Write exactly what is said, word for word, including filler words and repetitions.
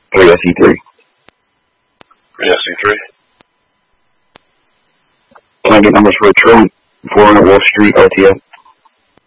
three S E three. three S E three. Can I get numbers for a True, four hundred Wolf Street, R T O?